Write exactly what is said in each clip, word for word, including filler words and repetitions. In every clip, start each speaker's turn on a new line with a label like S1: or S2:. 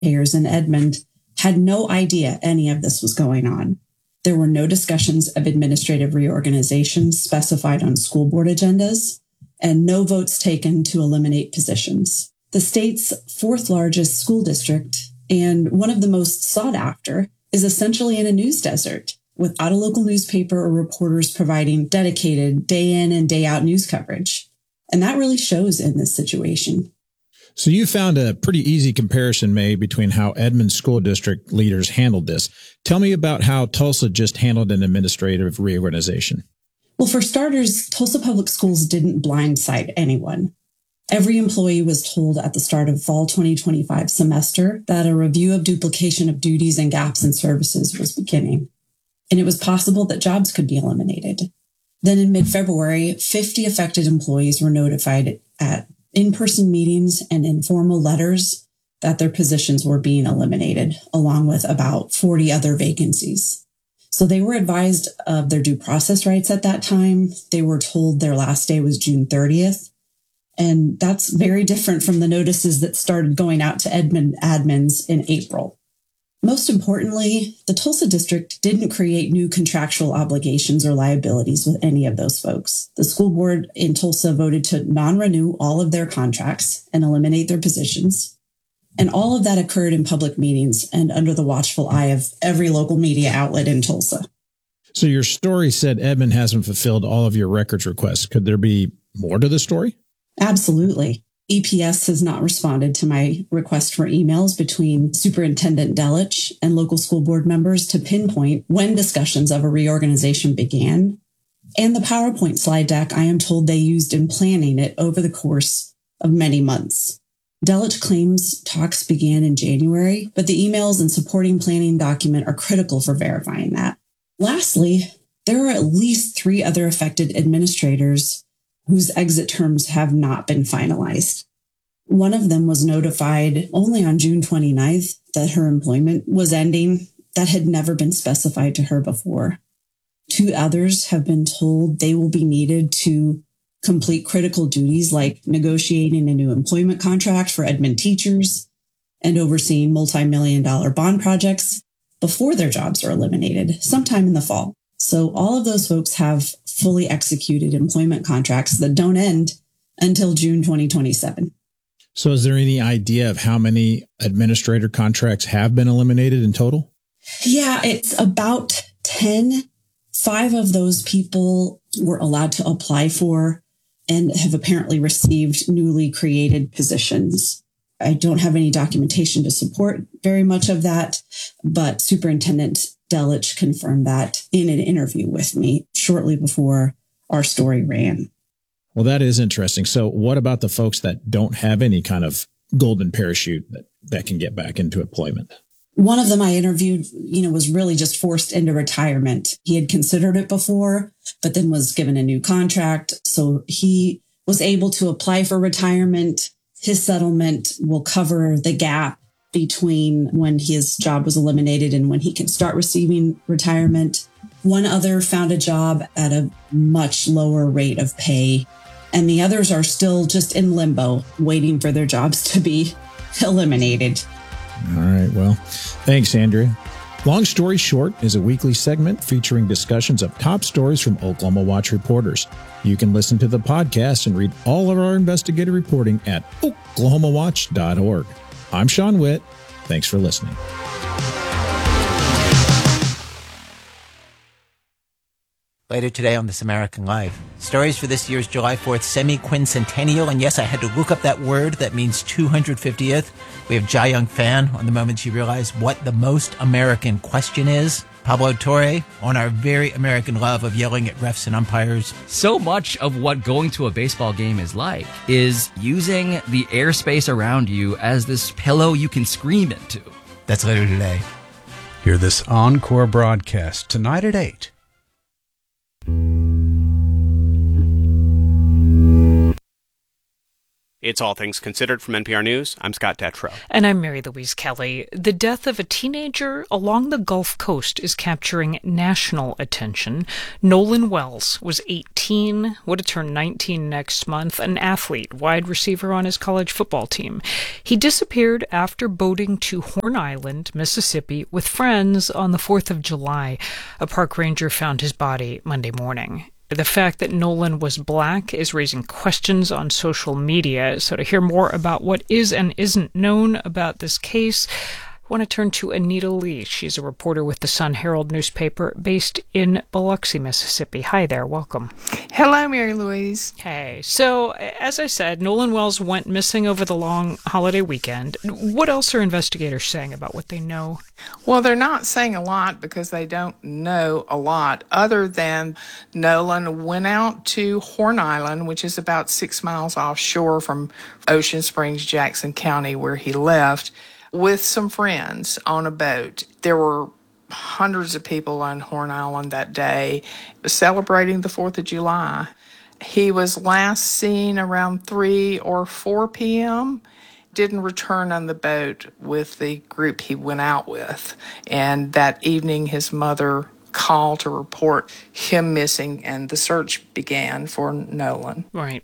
S1: Taxpayers in Edmond had no idea any of this was going on. There were no discussions of administrative reorganization specified on school board agendas, and no votes taken to eliminate positions. The state's fourth largest school district and one of the most sought after is essentially in a news desert, without a local newspaper or reporters providing dedicated day in and day out news coverage. And that really shows in this situation.
S2: So you found a pretty easy comparison made between how Edmond school district leaders handled this. Tell me about how Tulsa just handled an administrative reorganization.
S1: Well, for starters, Tulsa Public Schools didn't blindside anyone. Every employee was told at the start of fall twenty twenty-five semester that a review of duplication of duties and gaps in services was beginning, and it was possible that jobs could be eliminated. Then in mid-February, fifty affected employees were notified at in-person meetings and informal letters that their positions were being eliminated, along with about forty other vacancies. So they were advised of their due process rights at that time. They were told their last day was June thirtieth. And that's very different from the notices that started going out to Edmond admins in April. Most importantly, the Tulsa district didn't create new contractual obligations or liabilities with any of those folks. The school board in Tulsa voted to non-renew all of their contracts and eliminate their positions. And all of that occurred in public meetings and under the watchful eye of every local media outlet in Tulsa.
S2: So your story said Edmond hasn't fulfilled all of your records requests. Could there be more to the story?
S1: Absolutely. E P S has not responded to my request for emails between Superintendent Delich and local school board members to pinpoint when discussions of a reorganization began. And the PowerPoint slide deck I am told they used in planning it over the course of many months. Delich claims talks began in January, but the emails and supporting planning document are critical for verifying that. Lastly, there are at least three other affected administrators whose exit terms have not been finalized. One of them was notified only on June twenty-ninth that her employment was ending. That had never been specified to her before. Two others have been told they will be needed to complete critical duties like negotiating a new employment contract for Edmond teachers and overseeing multi-million dollar bond projects before their jobs are eliminated sometime in the fall. So all of those folks have fully executed employment contracts that don't end until June twenty twenty-seven.
S2: So is there any idea of how many administrator contracts have been eliminated in total?
S1: Yeah, it's about ten. Five of those people were allowed to apply for and have apparently received newly created positions. I don't have any documentation to support very much of that, but Superintendent Delich confirmed that in an interview with me shortly before our story ran.
S2: Well, that is interesting. So what about the folks that don't have any kind of golden parachute that, that can get back into employment?
S1: One of them I interviewed, you know, was really just forced into retirement. He had considered it before, but then was given a new contract. So he was able to apply for retirement. His settlement will cover the gap between when his job was eliminated and when he can start receiving retirement. One other found a job at a much lower rate of pay, and the others are still just in limbo, waiting for their jobs to be eliminated.
S2: All right. Well, thanks, Andrea. Long Story Short is a weekly segment featuring discussions of top stories from Oklahoma Watch reporters. You can listen to the podcast and read all of our investigative reporting at oklahoma watch dot org. I'm Sean Witt. Thanks for listening.
S3: Later today on This American Life, stories for this year's July fourth semi-quincentennial. And yes, I had to look up that word. That means two hundred fiftieth. We have Jai Young Fan on the moment she realized what the most American question is. Pablo Torre on our very American love of yelling at refs and umpires.
S4: So much of what going to a baseball game is like is using the airspace around you as this pillow you can scream into.
S3: That's later today.
S5: Hear this encore broadcast tonight at eight.
S6: It's All Things Considered from N P R News. I'm Scott Detrow.
S7: And I'm Mary Louise Kelly. The death of a teenager along the Gulf Coast is capturing national attention. Nolan Wells was eighteen, would have turned nineteen next month, an athlete, wide receiver on his college football team. He disappeared after boating to Horn Island, Mississippi, with friends on the fourth of July. A park ranger found his body Monday morning. The fact that Nolan was black is raising questions on social media. So to hear more about what is and isn't known about this case, I want to turn to Anita Lee. She's a reporter with the Sun Herald newspaper based in Biloxi, Mississippi. Hi there. Welcome.
S8: Hello, Mary Louise.
S7: Hey. So, as I said, Nolan Wells went missing over the long holiday weekend. What else are investigators saying about what they know?
S8: Well, they're not saying a lot because they don't know a lot other than Nolan went out to Horn Island, which is about six miles offshore from Ocean Springs, Jackson County, where he left, with some friends on a boat. There were hundreds of people on Horn Island that day celebrating the fourth of July. He was last seen around three or four p.m., didn't return on the boat with the group he went out with. And that evening, his mother called to report him missing, and the search began for Nolan.
S7: Right.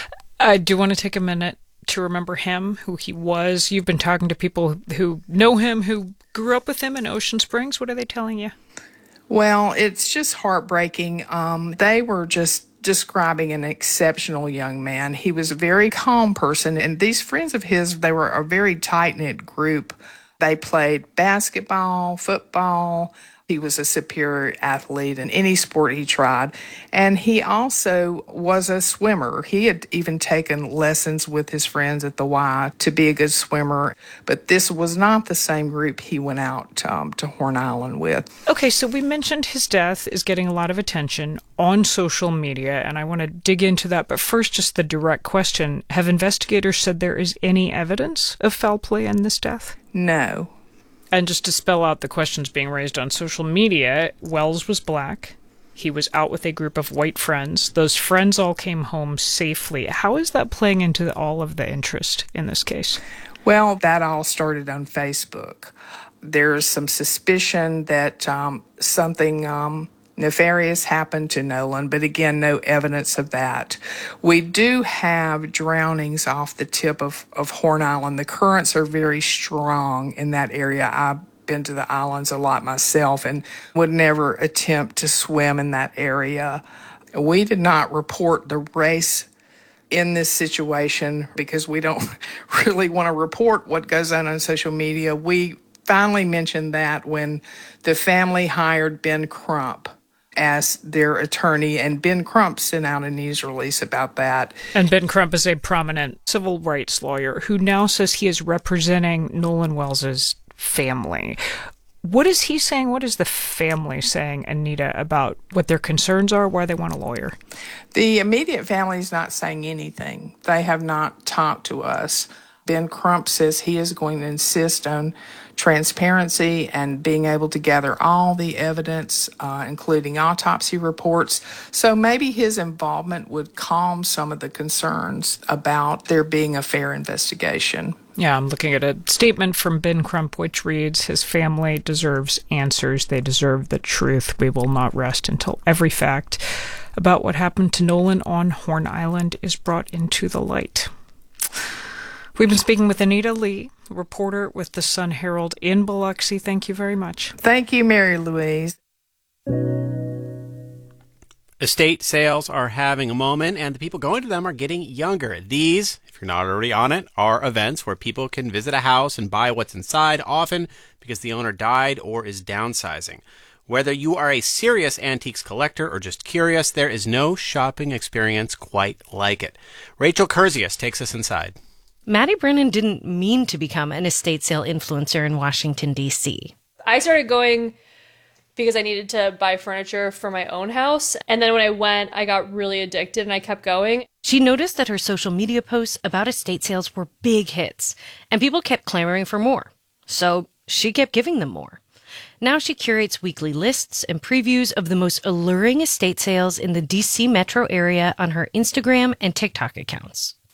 S7: I do want to take a minute to remember him, who he was. You've been talking to people who know him, who grew up with him in Ocean Springs. What are they telling you?
S8: Well, it's just heartbreaking. Um, they were just describing an exceptional young man. He was a very calm person, and these friends of his, they were a very tight-knit group. They played basketball, football. He was a superior athlete in any sport he tried. And he also was a swimmer. He had even taken lessons with his friends at the Y to be a good swimmer. But this was not the same group he went out um, to Horn Island with.
S7: Okay, so we mentioned his death is getting a lot of attention on social media, and I want to dig into that. But first, just the direct question. Have investigators said there is any evidence of foul play in this death?
S8: No.
S7: And just to spell out the questions being raised on social media, Wells was black. He was out with a group of white friends. Those friends all came home safely. How is that playing into all of the interest in this case?
S8: Well, that all started on Facebook. There's some suspicion that um, something um, nefarious happened to Nolan, but again, no evidence of that. We do have drownings off the tip of, of Horn Island. The currents are very strong in that area. I've been to the islands a lot myself and would never attempt to swim in that area. We did not report the race in this situation because we don't really want to report what goes on on social media. We finally mentioned that when the family hired Ben Crump as their attorney, and Ben Crump sent out a news release about that.
S7: And Ben Crump is a prominent civil rights lawyer who now says he is representing Nolan Wells's family. What is he saying? What is the family saying, Anita, about what their concerns are, why they want a lawyer?
S8: The immediate family is not saying anything. They have not talked to us. Ben Crump says he is going to insist on transparency and being able to gather all the evidence, uh, including autopsy reports. So maybe his involvement would calm some of the concerns about there being a fair investigation.
S7: Yeah, I'm looking at a statement from Ben Crump, which reads, his family deserves answers. They deserve the truth. We will not rest until every fact about what happened to Nolan on Horn Island is brought into the light. We've been speaking with Anita Lee, reporter with the Sun Herald in Biloxi. Thank you very much.
S8: Thank you, Mary Louise.
S6: Estate sales are having a moment, and the people going to them are getting younger. These, if you're not already on it, are events where people can visit a house and buy what's inside, often because the owner died or is downsizing. Whether you are a serious antiques collector or just curious, there is no shopping experience quite like it. Rachel Kurzius takes us inside.
S9: Maddie Brennan didn't mean to become an estate sale influencer in Washington, D C.
S10: I started going because I needed to buy furniture for my own house. And then when I went, I got really addicted and I kept going.
S9: She noticed that her social media posts about estate sales were big hits, and people kept clamoring for more. So she kept giving them more. Now she curates weekly lists and previews of the most alluring estate sales in the D C metro area on her Instagram and TikTok accounts.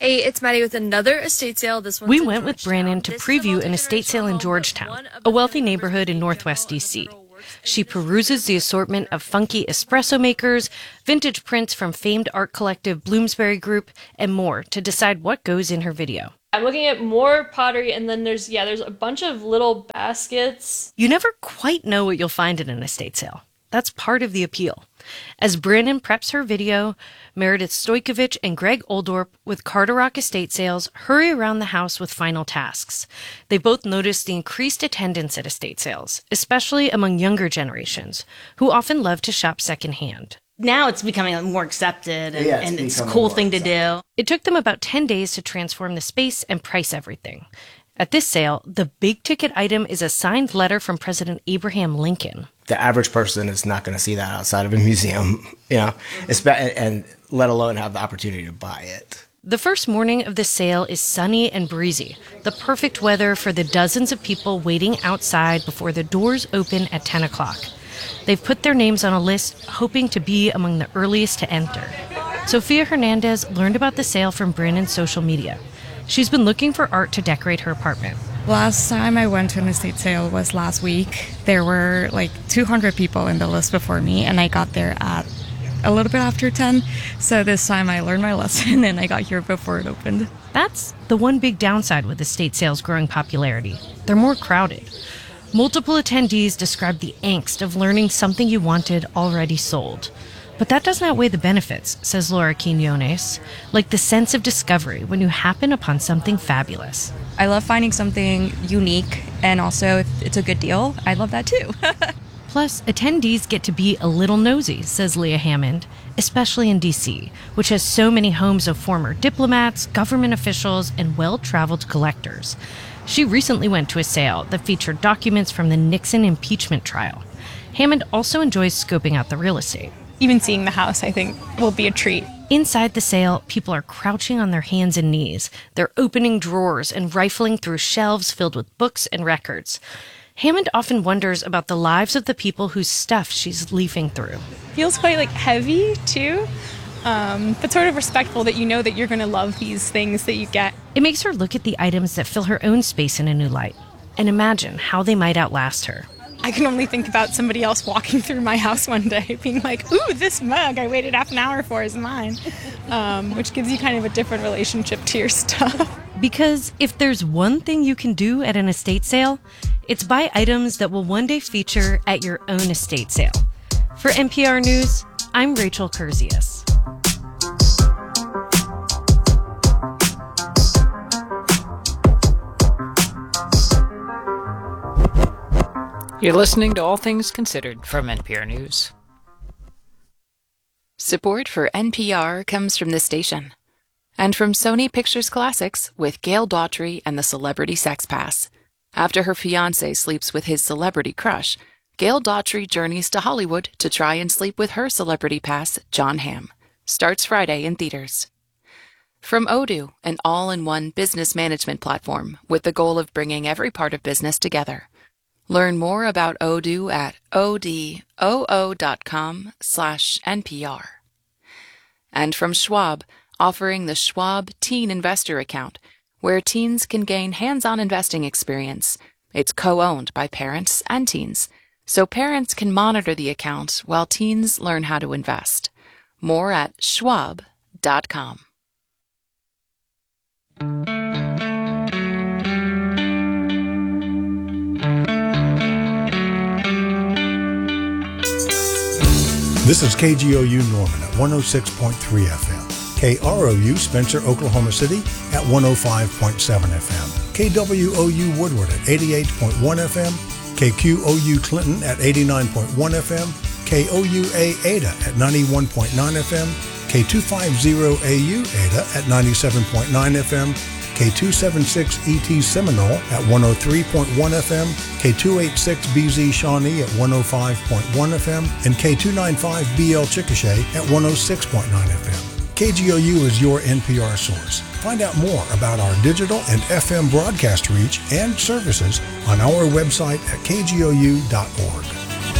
S11: Hey, it's Maddie with another estate sale. This one.
S9: We went with Brandon to preview an estate sale in Georgetown, a wealthy neighborhood in Northwest D C. She peruses the assortment of funky espresso makers, vintage prints from famed art collective Bloomsbury Group, and more to decide what goes in her video.
S10: I'm looking at more pottery, and then there's, yeah, there's a bunch of little baskets.
S9: You never quite know what you'll find in an estate sale. That's part of the appeal. As Brandon preps her video, Meredith Stojkovic and Greg Oldorp with Carter Rock Estate Sales hurry around the house with final tasks. They both notice the increased attendance at estate sales, especially among younger generations, who often love to shop secondhand.
S12: Now it's becoming more accepted, and,
S13: Yeah, it's
S12: and it's a
S13: becoming
S12: cool
S13: more
S12: thing to
S13: accepted.
S12: do.
S9: It took them about ten days to transform the space and price everything. At this sale, the big ticket item is a signed letter from President Abraham Lincoln.
S13: The average person is not going to see that outside of a museum, you know, Espe- and let alone have the opportunity to buy it.
S9: The first morning of the sale is sunny and breezy, the perfect weather for the dozens of people waiting outside before the doors open at ten o'clock. They've put their names on a list, hoping to be among the earliest to enter. Sophia Hernandez learned about the sale from Brandon's social media. She's been looking for art to decorate her apartment.
S14: Last time I went to an estate sale was last week. There were like two hundred people in the list before me, and I got there at a little bit after ten. So this time I learned my lesson and I got here before it opened.
S9: That's the one big downside with estate sales' growing popularity. They're more crowded. Multiple attendees describe the angst of learning something you wanted already sold. But that doesn't outweigh the benefits, says Laura Quinones, like the sense of discovery when you happen upon something fabulous.
S15: I love finding something unique, and also if it's a good deal, I love that too.
S9: Plus, attendees get to be a little nosy, says Leah Hammond, especially in D C, which has so many homes of former diplomats, government officials, and well-traveled collectors. She recently went to a sale that featured documents from the Nixon impeachment trial. Hammond also enjoys scoping out the real estate.
S16: Even seeing the house, I think, will be a treat.
S9: Inside the sale, people are crouching on their hands and knees. They're opening drawers and rifling through shelves filled with books and records. Hammond often wonders about the lives of the people whose stuff she's leafing through.
S16: Feels quite like heavy too, um, but sort of respectful that you know that you're going to love these things that you get.
S9: It makes her look at the items that fill her own space in a new light and imagine how they might outlast her.
S16: I can only think about somebody else walking through my house one day being like, ooh, this mug I waited half an hour for is mine, um, which gives you kind of a different relationship to your stuff.
S9: Because if there's one thing you can do at an estate sale, it's buy items that will one day feature at your own estate sale. For N P R News, I'm Rachel Kurzius.
S7: You're listening to All Things Considered from N P R News.
S17: Support for N P R comes from this station and from Sony Pictures Classics with Gail Daughtry and the Celebrity Sex Pass. After her fiancé sleeps with his celebrity crush, Gail Daughtry journeys to Hollywood to try and sleep with her celebrity pass, John Hamm. Starts Friday in theaters. From Odoo, an all-in-one business management platform with the goal of bringing every part of business together. Learn more about Odoo at odoo.com slash NPR. And from Schwab, offering the Schwab Teen Investor Account, where teens can gain hands-on investing experience. It's co-owned by parents and teens, so parents can monitor the account while teens learn how to invest. More at schwab dot com.
S18: This is K G O U Norman at one oh six point three F M. K R O U Spencer, Oklahoma City at one oh five point seven F M. K W O U Woodward at eighty-eight point one F M. K Q O U Clinton at eighty-nine point one F M. K O U A Ada at ninety-one point nine F M. K two fifty A U Ada at ninety-seven point nine F M. K two seventy-six E T Seminole at one oh three point one F M, K two eighty-six B Z Shawnee at one oh five point one F M, and K two ninety-five B L Chickasha at one oh six point nine F M. K G O U is your N P R source. Find out more about our digital and F M broadcast reach and services on our website at K G O U dot org.